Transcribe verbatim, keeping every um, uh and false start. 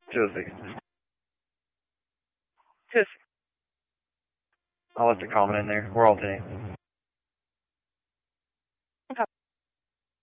Josie. Just I'll let the comment in there. We're all today.